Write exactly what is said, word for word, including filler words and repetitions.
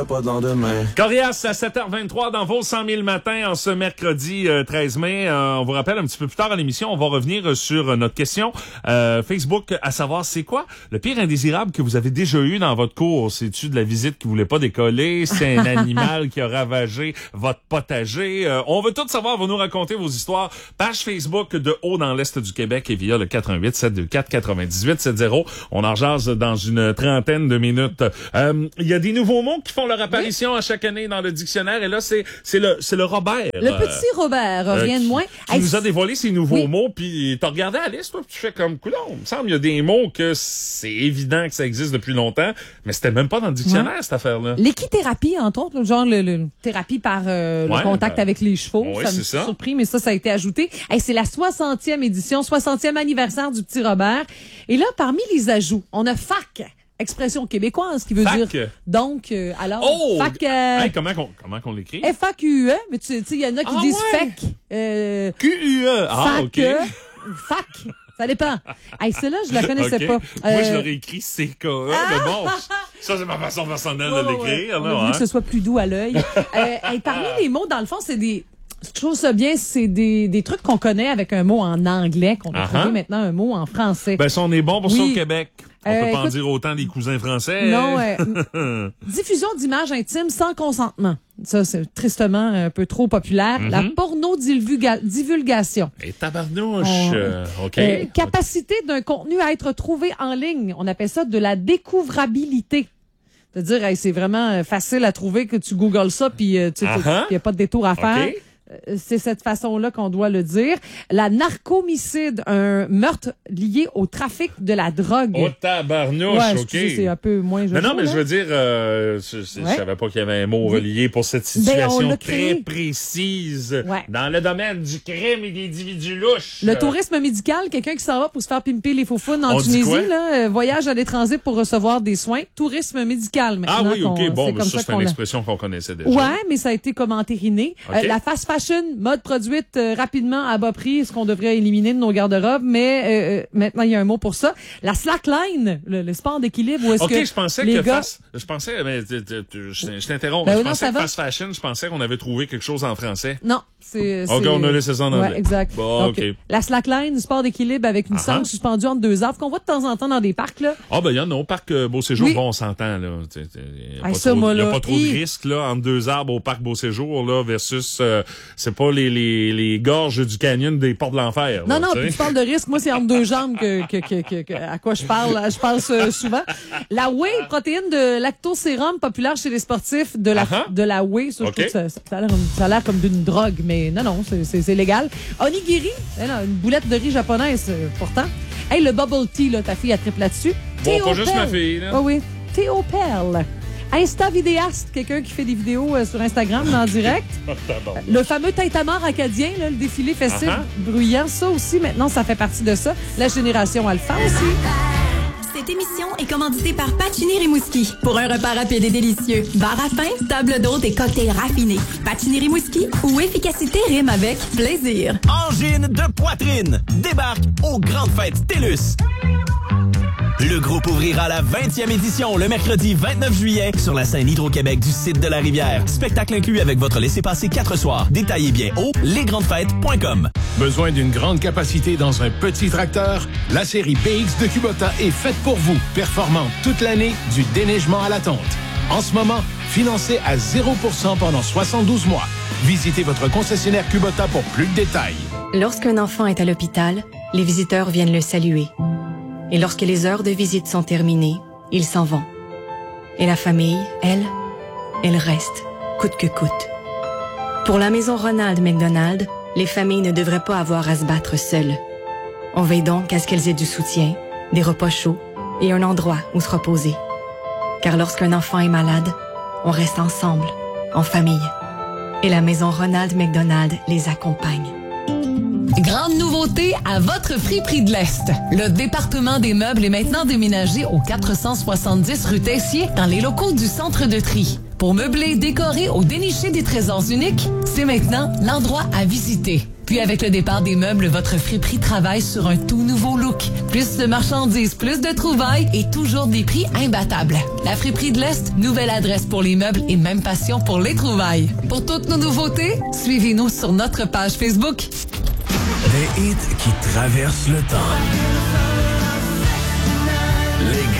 Pas de lendemain. Corias à sept heures vingt-trois dans vos cent mille matins en ce mercredi euh, treize mai. Euh, on vous rappelle un petit peu plus tard à l'émission, on va revenir sur notre question euh, Facebook, à savoir c'est quoi le pire indésirable que vous avez déjà eu dans votre cours? C'est-tu de la visite qui voulait pas décoller? C'est un animal qui a ravagé votre potager? Euh, on veut tout savoir, vous nous raconter vos histoires. Page Facebook de Haut dans l'Est du Québec et via le quatre un huit, sept deux quatre, quatre huit sept zéro. On en jase dans une trentaine de minutes. Euh, Il y a des nouveaux mots qui font leur apparition oui. à chaque année dans le dictionnaire. Et là, c'est, c'est le, c'est le Robert. Le petit Robert, euh, rien qui, de moins. Qui hey, nous a dévoilé ces nouveaux oui. mots. Puis t'as regardé la liste, toi, puis tu fais comme coulon. Il me semble qu'il y a des mots que c'est évident que ça existe depuis longtemps, mais c'était même pas dans le dictionnaire, ouais. cette affaire-là. L'équithérapie, entre autres, genre le, le thérapie par euh, ouais, le contact ben, avec les chevaux. Oui, ça me ça. surpris, mais ça, ça a été ajouté. Hey, c'est la soixantième édition, soixantième anniversaire du petit Robert. Et là, parmi les ajouts, on a fac. Expression québécoise qui veut fac. dire donc euh, alors oh, fac euh, hey, comment qu'on comment qu'on l'écrit F A Q U E mais tu sais il y en a qui ah, disent ouais. fec euh, Q U E ah fac, OK fac ça dépend. Hey, celle-là, je la connaissais okay. pas. Euh... Moi, je l'aurais écrit C K E, ah! mais bon, ça, c'est ma façon personnelle ouais, de l'écrire. Ouais. Là, On a voulu hein? que ce soit plus doux à l'œil. euh, hey, parmi les mots, dans le fond, c'est des... Je trouve ça bien, c'est des, des trucs qu'on connaît avec un mot en anglais, qu'on peut uh-huh. trouver maintenant un mot en français. Ben, ça, on est bon pour oui. ça au Québec. On euh, peut pas écoute, en dire autant des cousins français. Non, euh, diffusion d'images intimes sans consentement. Ça, c'est tristement un peu trop populaire. Mm-hmm. La porno-divulgation. Et tabarnouche. On, euh, OK. Euh, capacité d'un contenu à être trouvé en ligne. On appelle ça de la découvrabilité. C'est-à-dire, hey, c'est vraiment facile à trouver que tu googles ça, puis il uh-huh. n'y a pas de détour à faire. Okay. C'est cette façon-là qu'on doit le dire. La narcomicide, un meurtre lié au trafic de la drogue. Oh, tabarnouche, ouais, OK. C'est un peu moins... Mais non, mais là. je veux dire, euh, je, je ouais. savais pas qu'il y avait un mot relié pour cette situation ben, très précise ouais. dans le domaine du crime et des individus louches. Le tourisme médical, quelqu'un qui s'en va pour se faire pimper les faufounes en On Tunisie, là, euh, voyage à l'étranger pour recevoir des soins. Tourisme médical, maintenant. Ah oui, OK, bon, c'est mais comme ça, ça c'est une expression qu'on connaissait déjà. Ouais, mais ça a été comme entériné. Okay. Euh, la fast fashion, mode produite euh, rapidement à bas prix, ce qu'on devrait éliminer de nos garde-robes, mais euh, maintenant il y a un mot pour ça. La slackline, le, le sport d'équilibre, où est-ce okay, que je pensais les que gars... fast, je pensais, mais je, je, je t'interromps, ben je oui, pensais non, que va. fast fashion, je pensais qu'on avait trouvé quelque chose en français. Non, c'est... OK, on a laissé ça en anglais. Ouais, exact. Bon, OK. okay. La slackline, du sport d'équilibre avec une uh-huh. sangle suspendue entre deux arbres, qu'on voit de temps en temps dans des parcs, là. Ah, ben, il y en a au parc euh, Beau-Séjour, oui. bon, on s'entend, là. Il n'y a, hey, ça, moi, y a là, pas trop et... de risques, là, entre deux arbres au parc Beau-Séjour, là, versus, euh, c'est pas les, les, les gorges du canyon des portes de l'enfer. Non, là, non, puis tu parles de risque. Moi, c'est entre deux jambes que, que, que, que, que à quoi je parle. Je pense euh, souvent. La whey, protéine de lactosérum populaire chez les sportifs, de la, uh-huh. de la whey. Ça, okay. je trouve que ça, ça, a l'air, ça a l'air comme d'une drogue, mais non, non, c'est, c'est, c'est légal. Onigiri, là, une boulette de riz japonaise, euh, pourtant. Hey, le bubble tea, là, ta fille a triple là-dessus. Bon, Théo pas juste Pell. Ma fille, là. Oh, oui. Théo Pell. Insta vidéaste, quelqu'un qui fait des vidéos euh, sur Instagram en direct. Le fameux tintamarre acadien, là, le défilé festif uh-huh. bruyant, ça aussi, maintenant, ça fait partie de ça. La génération alpha aussi. Cette émission est commanditée par Pacini Rimouski. Pour un repas rapide et délicieux, bar à pain, table d'hôte et cocktails raffinés. Pacini Rimouski, où efficacité rime avec plaisir. Angine de poitrine débarque aux grandes fêtes TELUS. Le groupe ouvrira la vingtième édition le mercredi vingt-neuf juillet sur la scène Hydro-Québec du site de la Rivière. Spectacle inclus avec votre laissez-passer quatre soirs. Détaillez bien au lesgrandesfêtes point com. Besoin d'une grande capacité dans un petit tracteur? La série P X de Kubota est faite pour vous. Performante toute l'année, du déneigement à la tonte. En ce moment, financé à zéro pour cent pendant soixante-douze mois. Visitez votre concessionnaire Kubota pour plus de détails. Lorsqu'un enfant est à l'hôpital, les visiteurs viennent le saluer. Et lorsque les heures de visite sont terminées, ils s'en vont. Et la famille, elle, elle reste, coûte que coûte. Pour la maison Ronald McDonald, les familles ne devraient pas avoir à se battre seules. On veille donc à ce qu'elles aient du soutien, des repas chauds et un endroit où se reposer. Car lorsqu'un enfant est malade, on reste ensemble, en famille. Et la maison Ronald McDonald les accompagne. Grande nouveauté à votre friperie de l'Est. Le département des meubles est maintenant déménagé au quatre cent soixante-dix rue Tessier dans les locaux du centre de tri. Pour meubler, décorer ou dénicher des trésors uniques, c'est maintenant l'endroit à visiter. Puis avec le départ des meubles, votre friperie travaille sur un tout nouveau look. Plus de marchandises, plus de trouvailles et toujours des prix imbattables. La friperie de l'Est, nouvelle adresse pour les meubles et même passion pour les trouvailles. Pour toutes nos nouveautés, suivez-nous sur notre page Facebook. Des hits qui traversent le temps. Les